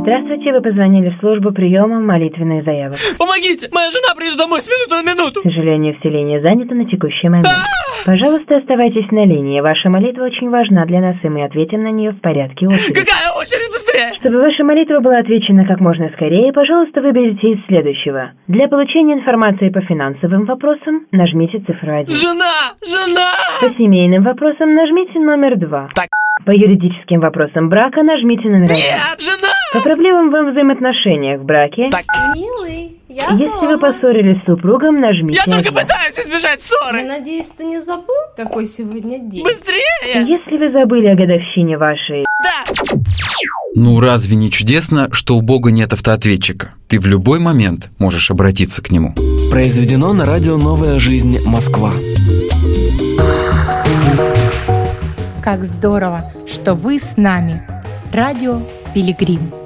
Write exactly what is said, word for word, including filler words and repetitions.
Здравствуйте, вы позвонили в службу приема молитвенных заявок. Помогите! Моя жена придет домой с минуты на минуту! К сожалению, все линии заняты на текущий момент. Пожалуйста, оставайтесь на линии. Ваша молитва очень важна для нас, и мы ответим на нее в порядке очереди. Какая очередь? Быстрее! Чтобы ваша молитва была отвечена как можно скорее, пожалуйста, выберите из следующего. Для получения информации по финансовым вопросам нажмите цифру один. Жена! Жена! По семейным вопросам нажмите номер два. Так. По юридическим вопросам брака нажмите номер один. Нет, жена! По проблемам во взаимоотношениях в браке. Так. Милый, я Если дома. вы поссорились с супругом, нажмите Я только один. пытаюсь избежать ссоры! Я надеюсь, ты не забыл, какой сегодня день? Быстрее! Если вы забыли о годовщине вашей... Да! Ну разве не чудесно, что у Бога нет автоответчика? Ты в любой момент можешь обратиться к нему. Произведено на радио «Новая жизнь. Москва». Как здорово, что вы с нами. Радио Пилигрим.